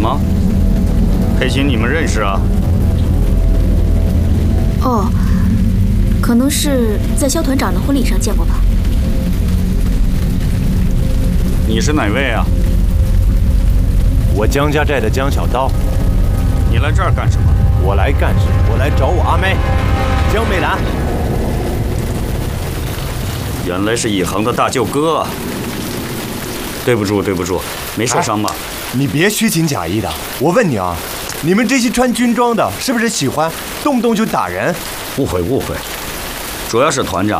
么？佩琴，你们认识啊？ 哦，可能是在肖团长的婚礼上见过吧。 你是哪位啊？ 我江家寨的江小刀。 你来这儿干什么？ 我来干什么？我来找我阿妹，江美兰。 原来是以恒的大舅哥啊！对不住，对不住，没受伤吧？ 你别虚情假意的。我问你啊，你们这些穿军装的，是不是喜欢动不动就打人？ 误会误会，主要是团长